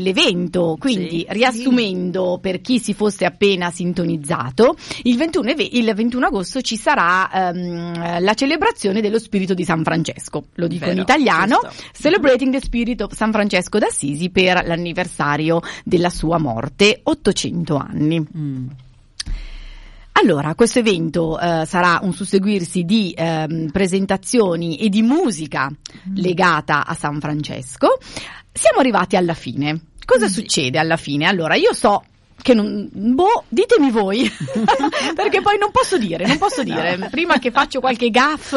l'evento, quindi riassumendo per chi si fosse appena sintonizzato, il 21 agosto ci sarà la celebrazione dello spirito di San Francesco, lo dico in italiano, giusto. Celebrating the Spirit of San Francesco d'Assisi per l'anniversario della sua morte, 800 anni. Allora, questo evento sarà un susseguirsi di presentazioni e di musica legata a San Francesco. Siamo arrivati alla fine. Cosa succede alla fine? Allora, io so che ditemi voi, perché poi non posso dire, no. Prima che faccio qualche gaff.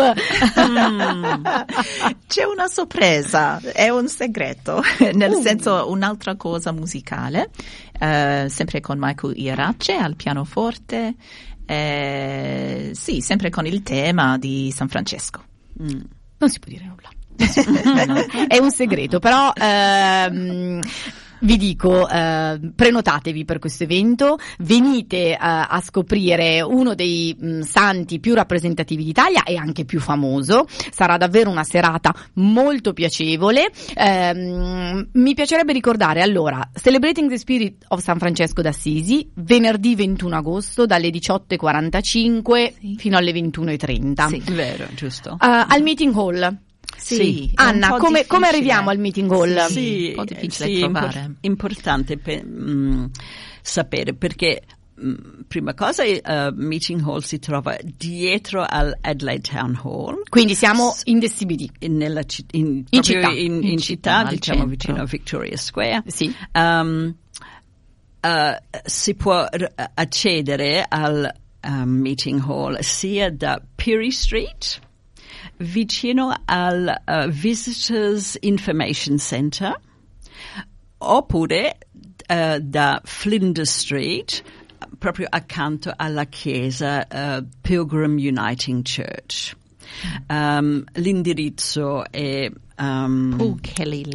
C'è una sorpresa, è un segreto, nel senso un'altra cosa musicale, sempre con Michael Ierace al pianoforte, sempre con il tema di San Francesco. Non si può dire nulla. È un segreto, però vi dico, prenotatevi per questo evento, venite a scoprire uno dei santi più rappresentativi d'Italia e anche più famoso. Sarà davvero una serata molto piacevole. Mi piacerebbe ricordare allora Celebrating the Spirit of San Francesco d'Assisi, venerdì 21 agosto dalle 18:45 fino alle 21:30. Sì, vero, giusto. Al Meeting Hall. Sì. Anna, come arriviamo al Meeting Hall? Sì, un po' difficile trovare. Importante sapere, perché prima cosa Meeting Hall si trova dietro al Adelaide Town Hall. Quindi siamo in the CBD. In città, diciamo vicino a Victoria Square. Sì. Si può accedere al Meeting Hall sia da Pirie Street, vicino al Visitors Information Center, oppure da Flinders Street, proprio accanto alla chiesa Pilgrim Uniting Church. L'indirizzo è Paul Kelly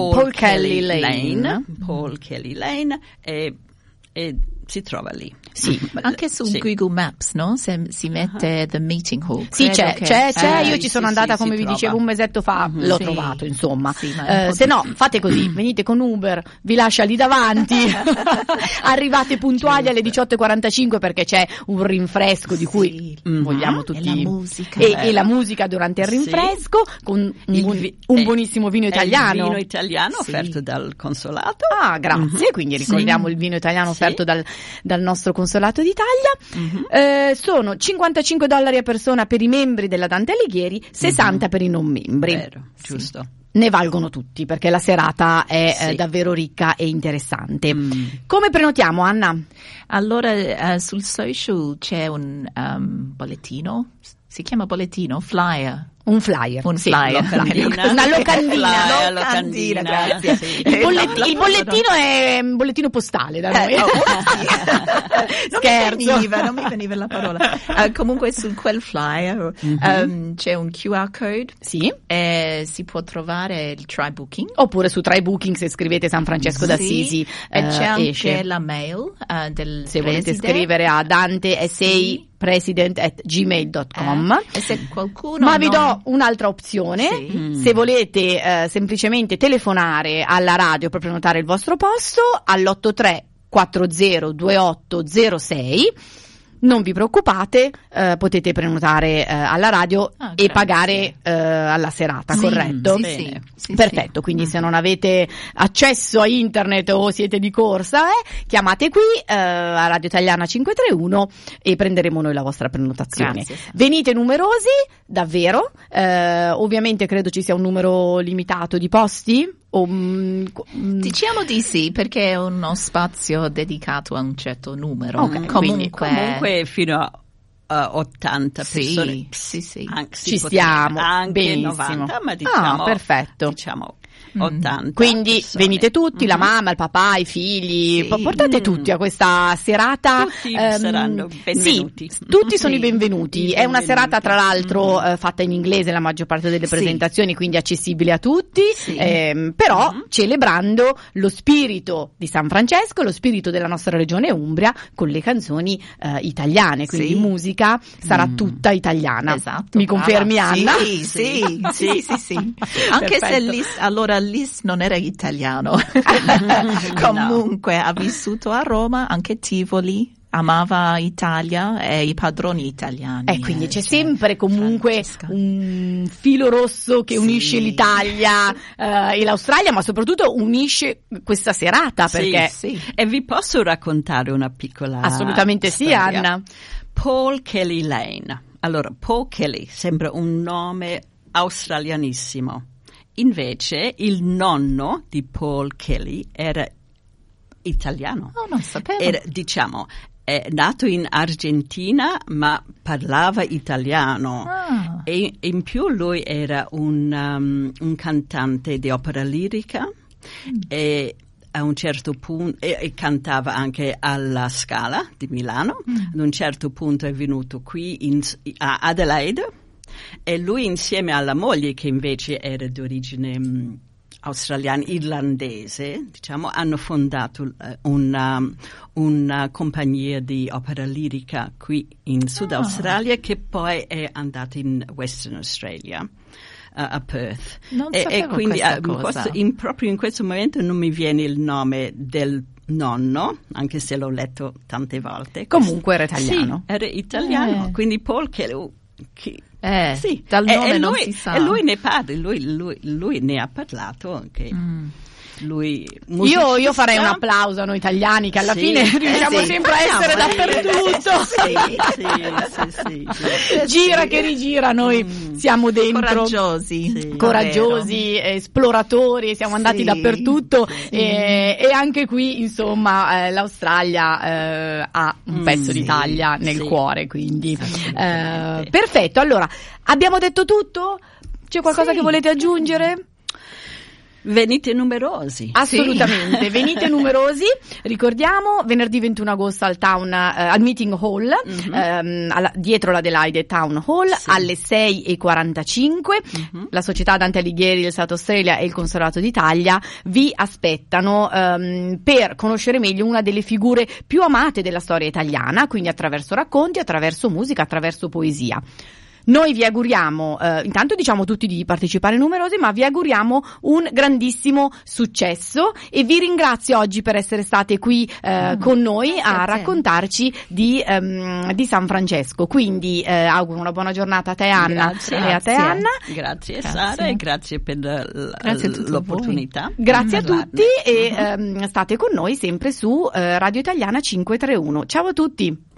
Lane e si trova lì. Sì, anche su Google Maps, no? Se si mette The Meeting Hall. Sì, c'è. Io ci sono andata, come vi dicevo, un mesetto fa, l'ho trovato, insomma. Sì, se no, fate così, venite con Uber, vi lascia lì davanti, arrivate puntuali alle 18:45 perché c'è un rinfresco di cui vogliamo tutti. E la musica. E la musica durante il rinfresco, con un buonissimo vino italiano. Il vino italiano offerto dal consolato. Ah, grazie, quindi ricordiamo il vino italiano offerto dal nostro consolato d'Italia. Sono $55 a persona per i membri della Dante Alighieri, 60 per i non membri. Vero, giusto. Ne valgono tutti perché la serata è davvero ricca e interessante. Come prenotiamo, Anna? Allora sul social c'è un bollettino, si chiama bollettino, flyer. Un flyer. Una locandina, grazie. Sì. Il bollettino è un bollettino postale da noi. Scherzo. Non mi veniva la parola. Comunque su quel flyer c'è un QR code. Sì. Si può trovare il try booking. Oppure su try booking, se scrivete San Francesco d'Assisi, e c'è anche esce la mail del se volete scrivere a Dante SA president@gmail.com. E se qualcuno ma vi do un'altra opzione, se volete semplicemente telefonare alla radio per prenotare il vostro posto all'83 40 2806. Non vi preoccupate, potete prenotare alla radio e pagare alla serata, corretto? Sì. Perfetto, quindi se non avete accesso a internet o siete di corsa, chiamate qui a Radio Italiana 531 e prenderemo noi la vostra prenotazione. Grazie. Venite numerosi, davvero, ovviamente credo ci sia un numero limitato di posti. Diciamo di sì, perché è uno spazio dedicato a un certo numero. Comunque fino a 80 persone. Sì. Ci stiamo, anche benissimo. 90, ma diciamo, perfetto. Diciamo 80. Quindi persone. venite tutti, la mamma, il papà, i figli, portate tutti a questa serata. Tutti saranno benvenuti. Sì, tutti sono i benvenuti. È una serata, tra l'altro, fatta in inglese la maggior parte delle presentazioni, quindi accessibile a tutti, però celebrando lo spirito di San Francesco, lo spirito della nostra regione Umbria, con le canzoni italiane, quindi musica sarà tutta italiana. Esatto. Mi confermi, Anna? Sì. Anche se lì, allora allora Lis non era italiano. Comunque ha vissuto a Roma, anche Tivoli. Amava Italia e i padroni italiani. Quindi c'è sempre comunque un filo rosso che unisce l'Italia e l'Australia, ma soprattutto unisce questa serata, perché... Sì. E vi posso raccontare una piccola Assolutamente storia? Sì, Anna. Paul Kelly Lane. Allora, Paul Kelly sembra un nome australianissimo. Invece il nonno di Paul Kelly era italiano. Oh, non sapevo. Era, diciamo, è nato in Argentina, ma parlava italiano. E in più lui era un cantante di opera lirica e a un certo punto e cantava anche alla Scala di Milano. Ad un certo punto è venuto qui a Adelaide e lui insieme alla moglie, che invece era di origine australiana, irlandese, diciamo, hanno fondato una compagnia di opera lirica qui in Sud Australia, che poi è andata in Western Australia, a Perth. Non sapevo e quindi cosa. proprio in questo momento non mi viene il nome del nonno, anche se l'ho letto tante volte. Comunque era italiano. Sì, era italiano, quindi Paul Kelly. Sì, dal nome non si sa. E lui ne parla, lui ne ha parlato anche. Lui io farei un applauso a noi italiani, che alla fine riusciamo sempre a essere dappertutto. Sì. Gira che rigira, noi siamo dentro coraggiosi, esploratori, siamo andati dappertutto e anche qui insomma l'Australia ha un pezzo d'Italia nel cuore, quindi perfetto. Allora, abbiamo detto tutto? C'è qualcosa che volete aggiungere? Venite numerosi. Assolutamente, venite numerosi. Ricordiamo, venerdì 21 agosto al Town, al Meeting Hall, dietro l'Adelaide Town Hall, alle 6:45. La Società Dante Alighieri del South Australia e il Consolato d'Italia vi aspettano per conoscere meglio una delle figure più amate della storia italiana, quindi attraverso racconti, attraverso musica, attraverso poesia. Noi vi auguriamo, intanto diciamo tutti di partecipare numerosi, ma vi auguriamo un grandissimo successo e vi ringrazio oggi per essere state qui con noi a raccontarci di San Francesco. Quindi auguro una buona giornata a te, Anna, e a te, Anna. Grazie Sara e grazie per l'opportunità. Grazie a tutti e state con noi sempre su Radio Italiana 531. Ciao a tutti.